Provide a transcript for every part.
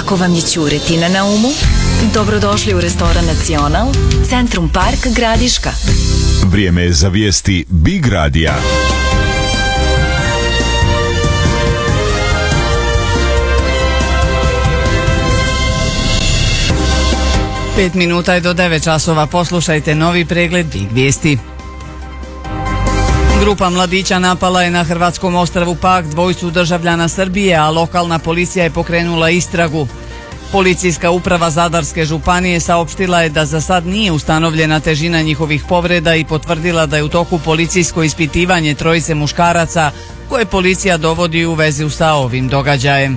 Ako vam je ćuretina na umu, dobrodošli u restoran Nacional, Centrum Park Gradiška. Vrijeme je za vijesti Big Radija. Pet minuta je do 9 časova. Poslušajte novi pregled Big vijesti. Grupa mladića napala je na hrvatskom ostrvu Pag dvojicu državljana Srbije, a lokalna policija je pokrenula istragu. Policijska uprava Zadarske županije saopštila je da za sad nije ustanovljena težina njihovih povreda i potvrdila da je u toku policijsko ispitivanje trojice muškaraca koje policija dovodi u vezi sa ovim događajem.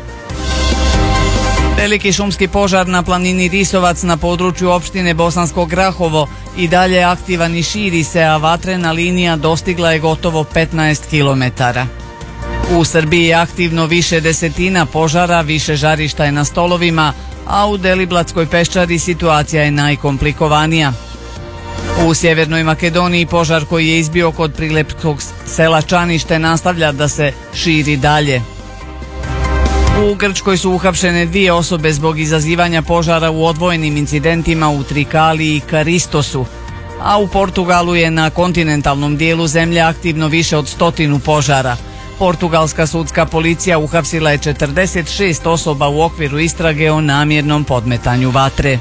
Veliki šumski požar na planini Risovac na području opštine Bosansko Grahovo i dalje je aktivan i širi se, a vatrena linija dostigla je gotovo 15 km. U Srbiji je aktivno više desetina požara, više žarišta je na stolovima, a u Deliblatskoj peščari situacija je najkomplikovanija. U Sjevernoj Makedoniji požar koji je izbio kod prilepskog sela Čanište nastavlja da se širi dalje. U Grčkoj su uhapšene 2 osobe zbog izazivanja požara u odvojenim incidentima u Trikali i Karistosu, a u Portugalu je na kontinentalnom dijelu zemlje aktivno više od 100 požara. Portugalska sudska policija uhapsila je 46 osoba u okviru istrage o namjernom podmetanju vatre.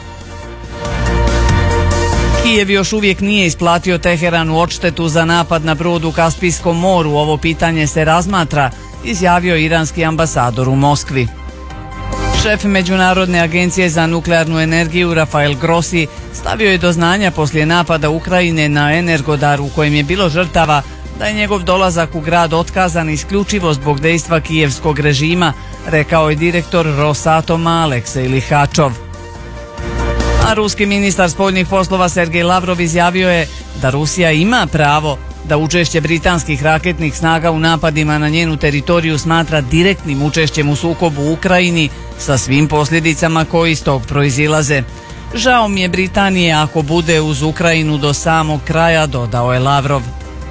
Kijev još uvijek nije isplatio Teheranu odštetu za napad na brod u Kaspijskom moru. Ovo pitanje se razmatra, izjavio iranski ambasador u Moskvi. Šef Međunarodne agencije za nuklearnu energiju Rafael Grossi stavio je do znanja poslije napada Ukrajine na Energodar u kojem je bilo žrtava da je njegov dolazak u grad otkazan isključivo zbog dejstva kijevskog režima, rekao je direktor Rosatoma Aleksej Lihačov. A ruski ministar spoljnih poslova Sergej Lavrov izjavio je da Rusija ima pravo da učešće britanskih raketnih snaga u napadima na njenu teritoriju smatra direktnim učešćem u sukobu u Ukrajini sa svim posljedicama koji iz tog proizilaze. Žao mi je Britanije ako bude uz Ukrajinu do samog kraja, dodao je Lavrov.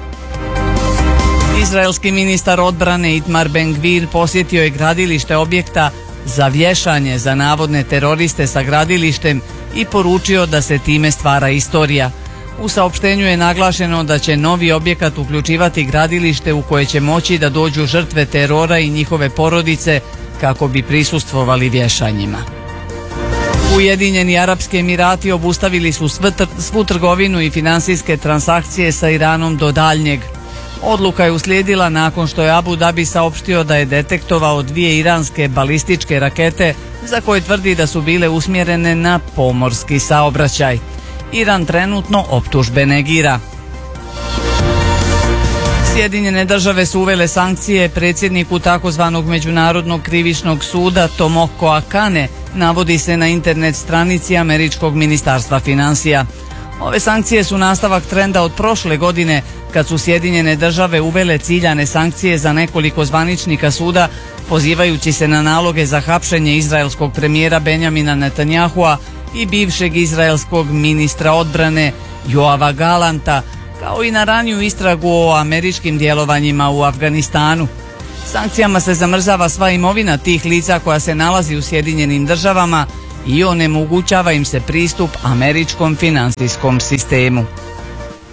Izraelski ministar odbrane Itamar Ben-Gvir posjetio je gradilište objekta za vješanje za navodne teroriste sa gradilištem i poručio da se time stvara istorija. U saopštenju je naglašeno da će novi objekat uključivati gradilište u koje će moći da dođu žrtve terora i njihove porodice kako bi prisustvovali vješanjima. Ujedinjeni Arapski Emirati obustavili su svu trgovinu i finansijske transakcije sa Iranom do daljnjeg. Odluka je uslijedila nakon što je Abu Dhabi saopštio da je detektovao 2 iranske balističke rakete za koje tvrdi da su bile usmjerene na pomorski saobraćaj. Iran trenutno optužbe negira. Sjedinjene države su uvele sankcije predsjedniku takozvanog Međunarodnog krivičnog suda Tomoko Akane, navodi se na internet stranici Američkog ministarstva financija. Ove sankcije su nastavak trenda od prošle godine kad su Sjedinjene države uvele ciljane sankcije za nekoliko zvaničnika suda pozivajući se na naloge za hapšenje izraelskog premijera Benjamina Netanyahua i bivšeg izraelskog ministra odbrane Joava Galanta, kao i na raniju istragu o američkim djelovanjima u Afganistanu. Sankcijama se zamrzava sva imovina tih lica koja se nalazi u Sjedinjenim državama i onemogućava im se pristup američkom financijskom sistemu.